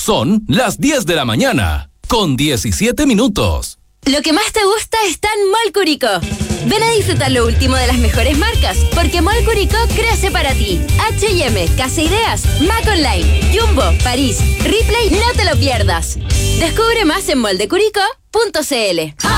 Son las 10 de la mañana, con 17 minutos. Lo que más te gusta está en Mall Curicó. Ven a disfrutar lo último de las mejores marcas, porque Mall Curicó crece para ti. H&M, Casa Ideas, Mac Online, Jumbo, París, Ripley, no te lo pierdas. Descubre más en moldecuricó.cl.